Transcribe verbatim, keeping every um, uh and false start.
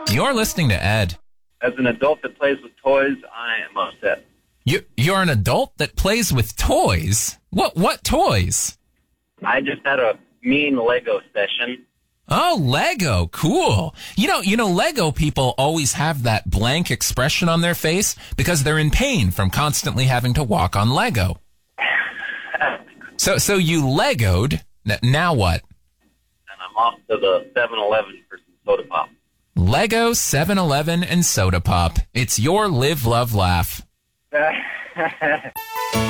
You're listening to Ed. As an adult that plays with toys, I am upset. You, you're an adult that plays with toys? What what toys? I just had a mean Lego session. Oh, Lego. Cool. You know, you know, Lego people always have that blank expression on their face because they're in pain from constantly having to walk on Lego. So, so you Legoed. N- now what? And I'm off to the seven eleven for some soda pop. Lego, seven eleven, and soda pop. It's your live, love, laugh.